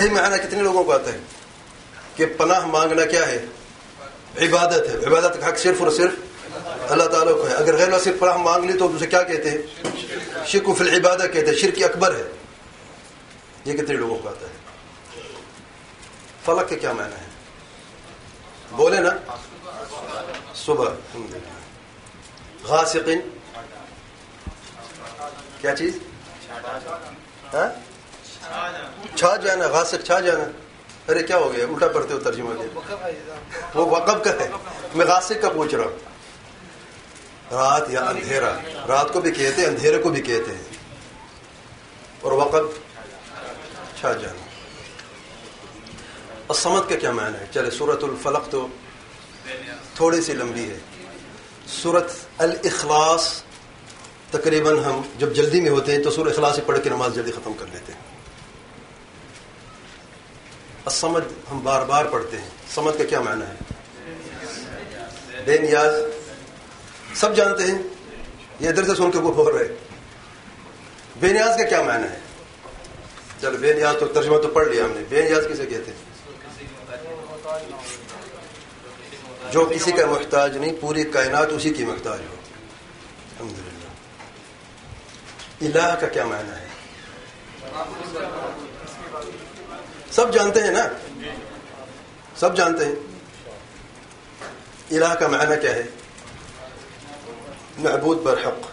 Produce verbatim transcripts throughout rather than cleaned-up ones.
صحیح معنی کتنے لوگوں کو آتا ہے کہ پناہ مانگنا کیا ہے؟ عبادت ہے. عبادت کا حق صرف اور صرف اللہ تعالیٰ کو ہے. اگر غیر اللہ صرف پناہ مانگ لی تو اسے کیا کہتے ہیں؟ شرک فی العبادہ کہتے ہیں, شرک اکبر ہے. یہ کتنے لوگوں کو آتا ہے؟ فلق کے کیا معنی ہے؟ بولے نا. صبح. غاسق کیا چیز؟ ہاں چھا جانا. غاسق چھا جانا. ارے کیا ہو گیا, الٹا پڑھتے ہو ترجمہ کے. وہ وقب کا ہے, میں غاسق کا پوچھ رہا ہوں. رات یا اندھیرا, رات کو بھی کہتے ہیں, اندھیرے کو بھی کہتے ہیں. اور وقب چھا جانا. الصمد کا کیا معنی ہے؟ چلے سورۃ الفلق تو تھوڑی سی لمبی ہے. سورۃ الاخلاص تقریباً ہم جب جلدی میں ہوتے ہیں تو سورۃ اخلاص سے پڑھ کے نماز جلدی ختم کر لیتے ہیں. الصمد ہم بار بار پڑھتے ہیں. صمد کا کیا معنی ہے؟ بے نیاز. سب جانتے ہیں, یہ ادھر سے سن کے وہ بول رہے. بے نیاز کا کیا معنی ہے؟ چلو بے نیاز تو ترجمہ تو پڑھ لیا ہم نے. بے نیاز کسے کہتے ہیں؟ جو کسی کا محتاج نہیں, پوری کائنات اسی کی محتاج ہو. الحمدللہ. الہ کا کیا معنی ہے؟ سب جانتے ہیں نا, سب جانتے ہیں. الہ کا معنی کیا ہے؟ معبود برحق.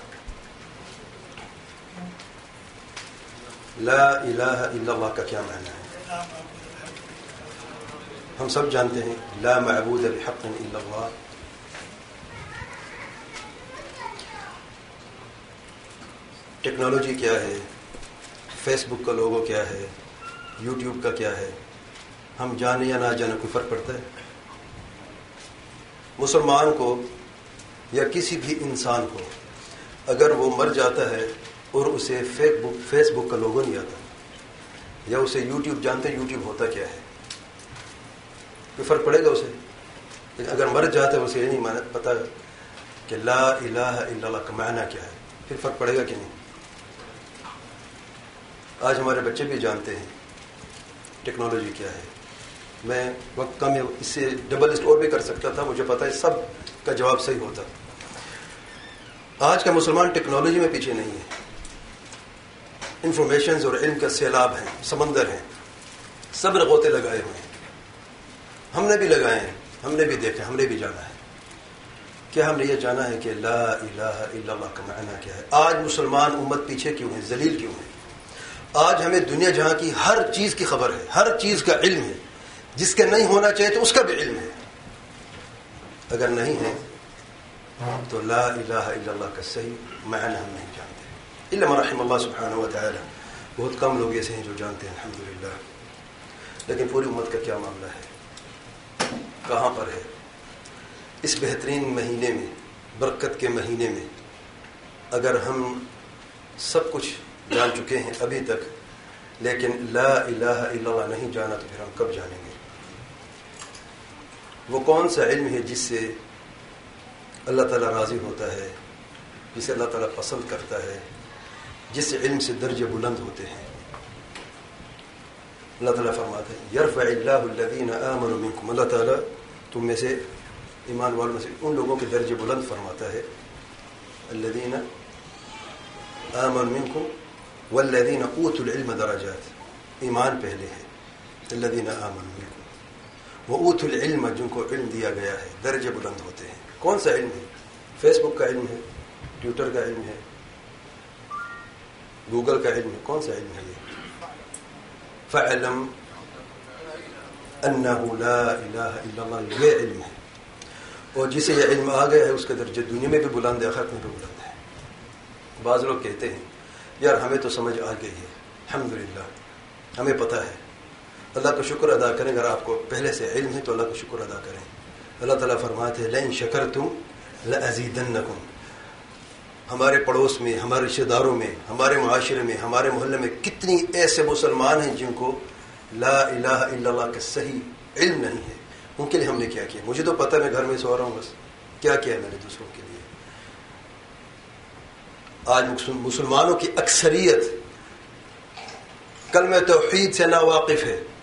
لا الہ الا اللہ کا کیا معنی ہے؟ ہم سب جانتے ہیں لا معبود بحق الا اللہ. ٹیکنالوجی کیا ہے؟ فیس بک کا لوگو کیا ہے؟ یوٹیوب کا کیا ہے؟ ہم جانے یا نہ جانے کوئی فرق پڑتا ہے؟ مسلمان کو یا کسی بھی انسان کو اگر وہ مر جاتا ہے اور اسے فیس بک فیس بک کا لوگو نہیں آتا, یا اسے یوٹیوب جانتے ہیں یوٹیوب ہوتا کیا ہے, کوئی فرق پڑے گا اسے؟ لیکن اگر مر جاتا ہے اسے یہ نہیں پتا کہ لا الہ الا اللہ کا معنی کیا ہے, پھر فرق پڑے گا کہ نہیں؟ آج ہمارے بچے بھی جانتے ہیں ٹیکنالوجی کیا ہے. میں وقت کم ہے, اس سے ڈبل لسٹ اور بھی کر سکتا تھا, مجھے پتا ہے سب کا جواب صحیح ہوتا. آج کا مسلمان ٹیکنالوجی میں پیچھے نہیں ہے. انفارمیشنز اور علم کا سیلاب ہے, سمندر ہے, سب نے غوطے لگائے ہوئے ہیں. ہم نے بھی لگائے ہیں, ہم نے بھی دیکھا, ہم نے بھی جانا ہے. کیا ہم نے یہ جانا ہے کہ لا الہ الا اللہ کا معنی کیا ہے؟ آج مسلمان امت پیچھے کیوں ہے, ذلیل کیوں ہے؟ آج ہمیں دنیا جہاں کی ہر چیز کی خبر ہے, ہر چیز کا علم ہے. جس کا نہیں ہونا چاہیے تو اس کا بھی علم ہے. اگر نہیں ہے تو لا الہ الا اللہ کا صحیح معنی ہم نہیں جانتے. الا من رحم اللہ سبحانہ و تعالی. بہت کم لوگ ایسے ہیں جو جانتے ہیں الحمدللہ. لیکن پوری امت کا کیا معاملہ ہے, کہاں پر ہے؟ اس بہترین مہینے میں, برکت کے مہینے میں, اگر ہم سب کچھ جان چکے ہیں ابھی تک, لیکن لا الہ الا اللہ نہیں جانا تو پھر ہم کب جانیں گے؟ وہ کون سا علم ہے جس سے اللہ تعالیٰ راضی ہوتا ہے, جسے اللہ تعالیٰ پسند کرتا ہے, جس علم سے درجے بلند ہوتے ہیں؟ اللہ تعالیٰ فرماتے ہیں یرفع اللہ الذین آمنوا منکم. اللہ تعالیٰ تم میں سے, ایمان والوں میں سے ان لوگوں کے درجے بلند فرماتا ہے. الذین آمنوا منکم والذین اوتوا العلم درجات. ایمان پہلے ہے, الذین آمنوا منکم, وأوتوا العلم جن کو علم دیا گیا ہے, درجے بلند ہوتے ہیں. کون سا علم ہے؟ فیس بک کا علم ہے, ٹویٹر کا علم ہے, گوگل کا علم ہے. کون سا علم ہے یہ؟ فَاعْلَمْ أَنَّهُ لَا إِلَهَ إِلَّا اللَّهُ. یہ علم ہے, اور جسے یہ علم آ گیا ہے اس کا درجہ دنیا میں بھی بلند ہے, آخرت میں بھی بلند ہے. بعض لوگ کہتے ہیں یار ہمیں تو سمجھ آ گئی ہے, الحمدللہ ہمیں پتہ ہے. اللہ کا شکر ادا کریں. اگر آپ کو پہلے سے علم ہے تو اللہ کا شکر ادا کریں. اللہ تعالیٰ فرماتے ہیں لَئِن شَكَرْتُمْ لَأَزِيدَنَّكُمْ. ہمارے پڑوس میں, ہمارے رشتہ داروں میں, ہمارے معاشرے میں, ہمارے محلے میں کتنی ایسے مسلمان ہیں جن کو لا الہ الا اللہ کا صحیح علم نہیں ہے. ان کے لیے ہم نے کیا کیا؟ مجھے تو پتہ, میں گھر میں سو رہا ہوں, بس کیا کیا ہے میں نے دوسروں کے لیے. آج مسلمانوں کی اکثریت کلمہ توحید سے نا واقف ہے.